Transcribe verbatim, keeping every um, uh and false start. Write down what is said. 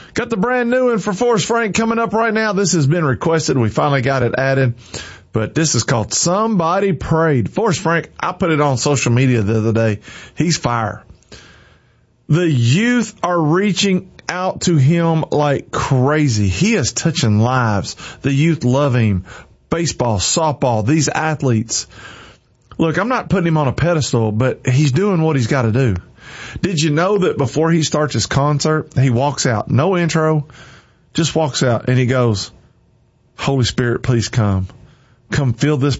Got the brand new one for Forrest Frank coming up right now. This has been requested. We finally got it added. But this is called Somebody Prayed. Forrest Frank, I put it on social media the other day. He's fire. The youth are reaching out to him like crazy. He is touching lives. The youth love him. Baseball, softball, these athletes. Look, I'm not putting him on a pedestal, but he's doing what he's got to do. Did you know that before he starts his concert, he walks out, no intro, just walks out and he goes, Holy Spirit, please come. Come fill this